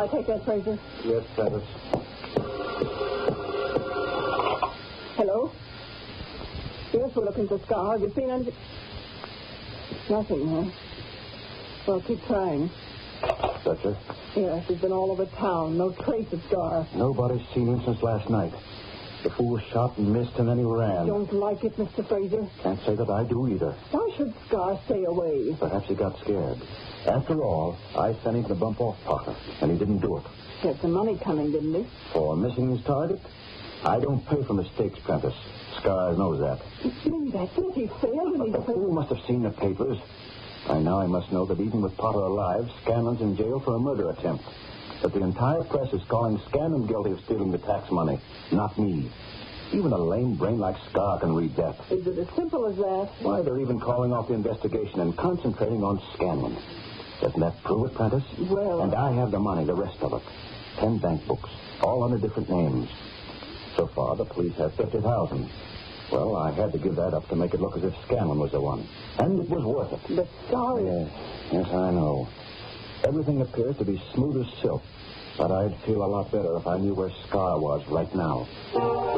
I take that, Fraser? Yes, Prentice. Hello? Yes, we're looking for Scar. Have you seen anything? Nothing, huh? Well, keep trying. That's it? Yes, he's been all over town. No trace of Scar. Nobody's seen him since last night. The fool shot and missed, and then he ran. Don't like it, Mr. Fraser. Can't say that I do either. Why should Scar stay away? Perhaps he got scared. After all, I sent him to bump off Potter, and he didn't do it. He had some money coming, didn't he? For missing his target? I don't pay for mistakes, Prentice. Scar knows that. That's it. He failed and he The fool must have seen the papers. By now I must know that even with Potter alive, Scanlon's in jail for a murder attempt. That the entire press is calling Scanlon guilty of stealing the tax money, not me. Even a lame brain like Scar can read that. Is it as simple as that? Why, they're even calling off the investigation and concentrating on Scanlon. Doesn't that prove it, Prentice? Well... And I have the money, the rest of it. 10 bank books, all under different names. So far, the police have 50,000. Well, I had to give that up to make it look as if Scanlon was the one. And it was worth it. But Scar... Yes, I know. Everything appears to be smooth as silk. But I'd feel a lot better if I knew where Scar was right now.